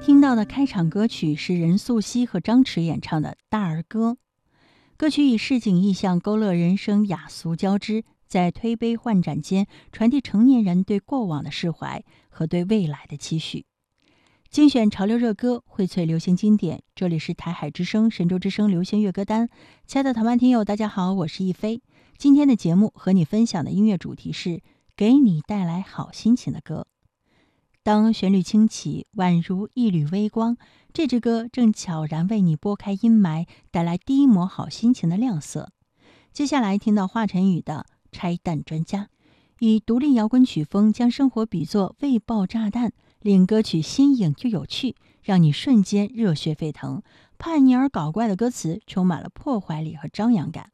听到的开场歌曲是任素汐和张弛演唱的《大儿歌》。歌曲以市井意象勾勒人生雅俗交织，在推杯换盏间传递成年人对过往的释怀和对未来的期许。精选潮流热歌，荟萃流行经典，这里是台海之声、神州之声流行乐歌单。亲爱的台湾听友，大家好，我是亦菲。今天的节目和你分享的音乐主题是给你带来好心情的歌。当旋律轻起，宛如一缕微光，这支歌正悄然为你拨开阴霾，带来第一抹好心情的亮色。接下来听到华晨宇的《拆弹专家》，以独立摇滚曲风将生活比作未爆炸弹，令歌曲新颖又有趣，让你瞬间热血沸腾。叛逆而搞怪的歌词充满了破坏力和张扬感。